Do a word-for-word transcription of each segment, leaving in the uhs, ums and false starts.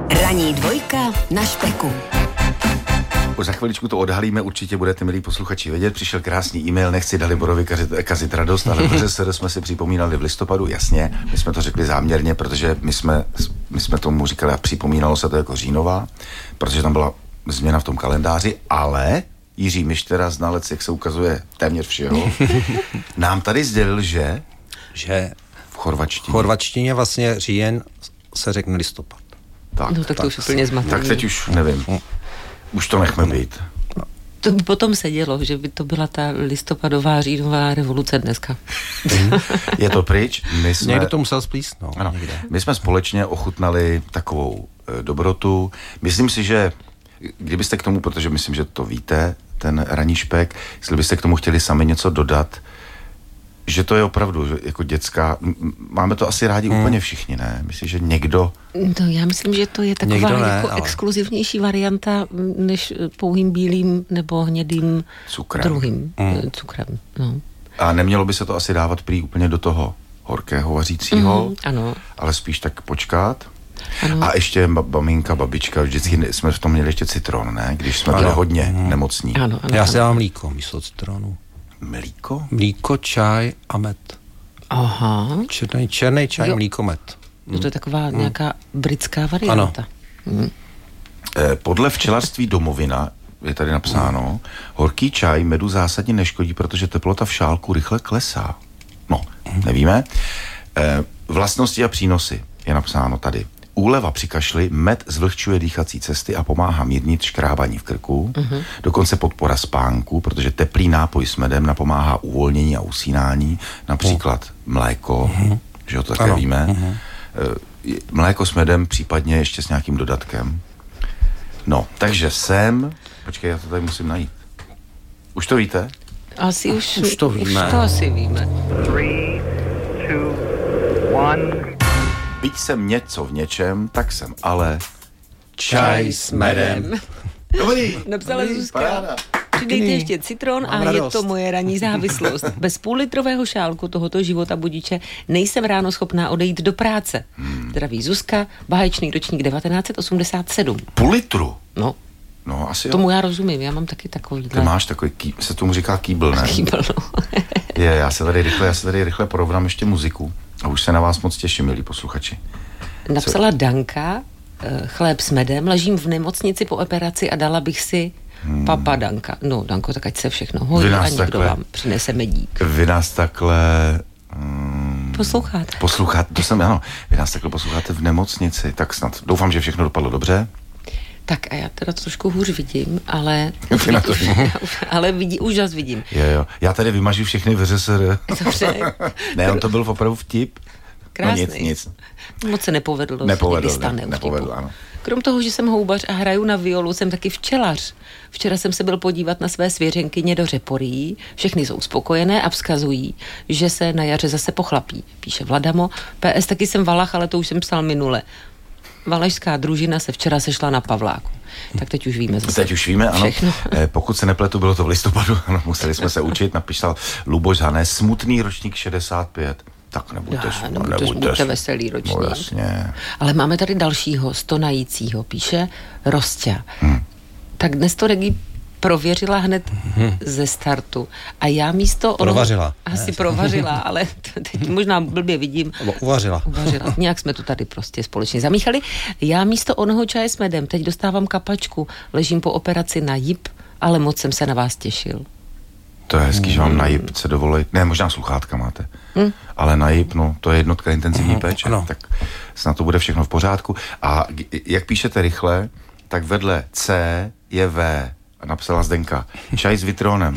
Ranní dvojka na Špeku. Už za chviličku to odhalíme, určitě budete, milí posluchači, vědět. Přišel krásný e-mail, nechci Daliborovi kazit, kazit radost, ale v ŘSD jsme si připomínali v listopadu, jasně, my jsme to řekli záměrně, protože my jsme, my jsme tomu říkali a připomínalo se to jako říjnová, protože tam byla změna v tom kalendáři, ale Jiří Mištera, znalec, jak se ukazuje téměř všeho, nám tady sdělil, že... Že v chorvačtině. V chorvačtině vlastně říjen se řekne listopad. Tak, no tak, tak to už úplně zmatený. Tak teď už nevím. Už to nechme být. To by potom se dělo, že by to byla ta listopadová říjnová revoluce dneska. Je to pryč. My jsme... Někdo to musel splíst, no. Ano, my jsme společně ochutnali takovou e, dobrotu. Myslím si, že kdybyste k tomu, protože myslím, že to víte, ten ranní špek, jestli byste k tomu chtěli sami něco dodat, že to je opravdu že jako dětská, máme to asi rádi hmm. úplně všichni, ne? Myslím, že někdo... No, já myslím, že to je taková ne, jako ale... exkluzivnější varianta než pouhým bílým nebo hnědým cukrem. druhým hmm. cukrem. No. A nemělo by se to asi dávat prý úplně do toho horkého vařícího, mm, ano. ale spíš tak počkat. Ano. A ještě maminka, babička, vždycky jsme v tom měli ještě citron, ne? Když jsme byli hodně hmm. nemocní. Ano, ano, já ano. si dám mlíko místo citronu. Mlíko? Mlíko, čaj a med. Aha. Černý, černý čaj, jo. Mlíko, med. Mm. To je taková hmm. nějaká britská varianta. Hmm. Eh, podle včelařství Domovina je tady napsáno, hmm. horký čaj medu zásadně neškodí, protože teplota v šálku rychle klesá. No, hmm. nevíme. Eh, vlastnosti a přínosy je napsáno tady. Úleva při kašli, med zvlhčuje dýchací cesty a pomáhá mírnit škrábání v krku. Uh-huh. Dokonce podpora spánku, protože teplý nápoj s medem napomáhá uvolnění a usínání. Například uh-huh. mléko, uh-huh. že ho to také ano. víme. Uh-huh. Mléko s medem, případně ještě s nějakým dodatkem. No, takže sem... Počkej, já to tady musím najít. Už to víte? Asi už, už to víme. Už to asi víme. Three, two, one... Byť jsem něco v něčem, tak jsem ale čaj s medem. Dobrý. Napsala Dobrý, Zuzka. paráda. Přidejte ještě citron a radost. Je to moje ranní závislost. Bez půllitrového šálku tohoto života budiče nejsem ráno schopná odejít do práce. Hmm. Zdraví Zuzka, báječný ročník devatenáct osmdesát sedm. Půl litru? No. No, asi jo. Tomu já rozumím, já mám taky takový. Ty máš takový, ký, se tomu říká kýbl, ne? Kýbl, no. Je, já se tady rychle, já se tady rychle porovnám ještě muziku a už se na vás moc těším, milí posluchači. Napsala Co? Danka, chléb s medem, ležím v nemocnici po operaci a dala bych si hmm. papa Danka. No, Danko, tak ať se všechno hojí a někdo takhle, vám přinese medík. Vy nás takhle... Hmm, posloucháte. Posloucháte, to jsem, ano, vy nás takhle posloucháte v nemocnici, tak snad doufám, že všechno dopadlo dobře. Tak a já teda trošku hůř vidím, ale už, ale vidí, už zas vidím. Jo, jo. Já tady vymažu všechny V Ř S R. Dobře. Ne, on to byl opravdu vtip. Krásný. No nic, nic. Moc se nepovedlo. Nepovedl, ne, nepovedl, ano. Krom toho, že jsem houbař a hraju na violu, jsem taky včelař. Včera jsem se byl podívat na své svěřenkyně do řeporí. Všechny jsou spokojené a vzkazují, že se na jaře zase pochlapí. Píše Vladamo. P S taky jsem valach, ale to už jsem psal minule. Valašská družina se včera sešla na Pavláku. Tak teď už víme zase. Teď už víme, ano. Všechno. Pokud se nepletu, bylo to v listopadu, ano, museli jsme se učit, napísal Luboš Hané, smutný ročník šedesát pět. Tak nebuďte, no, smutný, nebuďte, nebuďte, nebuďte veselý ročník. No, jasně. Ale máme tady dalšího, stonajícího, píše Rostia. Hmm. Tak dnes to Regi prověřila hned hmm. ze startu. A já místo... Provařila. Ono, asi ne, provařila, ale teď možná blbě vidím. Uvařila. Uvařila. Nějak jsme tu tady prostě společně zamíchali. Já místo onoho čaje s medem teď dostávám kapačku. Ležím po operaci na jip, ale moc jsem se na vás těšil. To je hezký, hmm. že vám na jip se dovolí. Ne, možná sluchátka máte. Hmm. Ale na jip, no, to je jednotka intenzivní hmm. péče. Ano. Tak snad to bude všechno v pořádku. A jak píšete rychle, tak vedle C je V. A napsala Zdenka. Čaj s vitronem.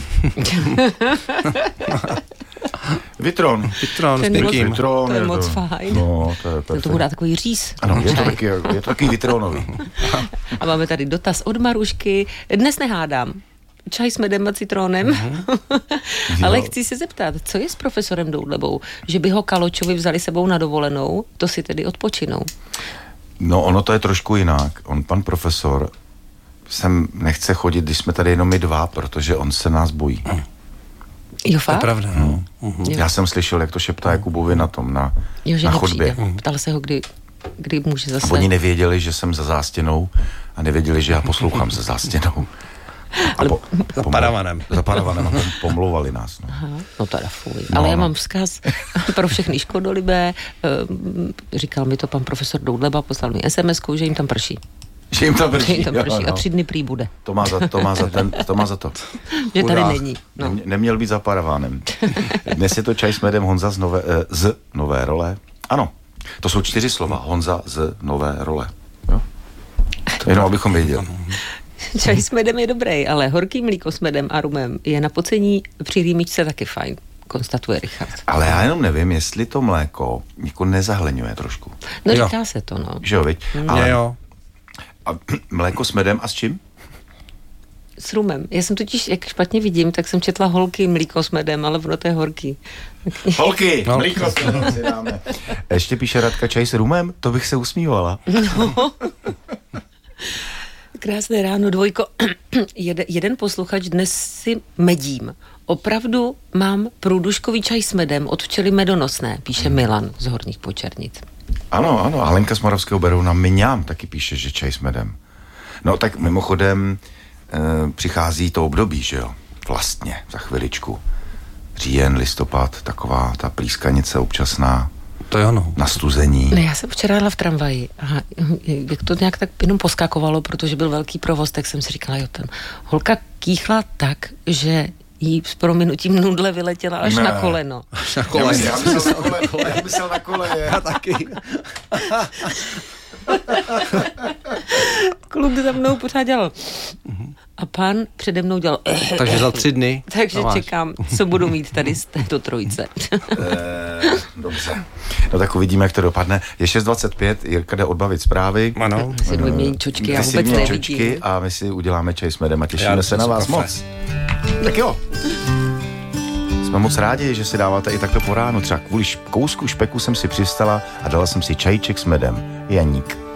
Vitron. Vitron s někým. Vitron, to je je moc to, fajn. No, to je perfekt. To bude takový říz. Ano, je to, taky, je to taky vitronový. A máme tady dotaz od Marušky. Dnes nehádám. Čaj s medem a citronem. Mm-hmm. Ale chci se zeptat, co je s profesorem Doudlebou? Že by ho Kaločovi vzali sebou na dovolenou, to si tedy odpočinou. No, ono to je trošku jinak. On, pan profesor, sem nechce chodit, když jsme tady jenom my dva, protože on se nás bojí. Jo, fakt? To je pravda, no. Uh-huh. Já jsem slyšel, jak to šeptá Jakubovi na tom, na, jo, že na chodbě. Nepřijde. Ptal se ho, kdy kdy může zase... Oni nevěděli, že jsem za zástěnou a nevěděli, že já poslouchám za zástěnou. A po, Za paravanem. Za paravanem a pom, pomlouvali nás. No, Aha, no teda fuj. No, Ale já no. mám vzkaz pro všechny škodolibé. Říkal mi to pan profesor Doudleba, poslal mi es em esku, že jim tam prší. Že jim tam Že prší. jim tam prší Jo, a no. tři dny prý bude. To má za to. Má za, ten, to, má za to. Že tady Chudák. není. No. Nemě, neměl být za paravanem. Dnes je to čaj s medem Honza z nové, eh, z nové role. Ano, to jsou čtyři slova. Honza z nové role. Jo? Jenom abychom věděli. Čaj s medem je dobrý, ale horký mlíko s medem a rumem je na pocení při rýmičce taky fajn, konstatuje Richard. Ale já jenom nevím, jestli to mléko jako nezahleňuje trošku. No Jo. říká se to, no. Že jo, viď? Ale... Ale jo. a mléko s medem a s čím? S rumem. Já jsem totiž, jak špatně vidím, tak jsem četla holky mlíko s medem, ale ono to je horký. Holky, No. mlíko s medem si dáme. Ještě píše Radka čaj s rumem? To bych se usmívala. Krásné ráno, Dvojko. Jede, jeden posluchač dnes si medím. Opravdu mám průduškový čaj s medem od včely medonosné, píše Milan z Horních Počernic. Ano, ano, a Lenka z Moravského Berouna Miňám taky píše, že čaj s medem. No tak mimochodem e, přichází to období, že jo? Vlastně, za chviličku. Říjen, listopad, taková ta plískanice občasná, To je ono. nastuzení. Ne, já jsem včera jela v tramvaji a jak to nějak tak jenom poskakovalo, protože byl velký provoz, tak jsem si říkala, jo, ten holka kýchla tak, že jí s prominutím nudle vyletěla až Ne. na koleno. Na Já kole. myslel, já myslel na kole, já myslel na kole. Já taky. Kluk za mnou pořád dělal. A pán přede mnou dělal. Takže za tři dny. Takže to máš. čekám, co budu mít tady z této trojice. Eh, dobře. No tak uvidíme, jak to dopadne. Je šest dvacet pět, Jirka jde odbavit zprávy. Ano. Si jdu vyměnit čočky, já Ty si vůbec vyměň nevidím. čočky a my si uděláme čaj s medem a těšíme Já se na si vás kafe. moc. Tak jo. Jsme moc rádi, že si dáváte i takto po ránu. Třeba kvůli kousku špeku jsem si přistala a dala jsem si čajček s medem. Janík.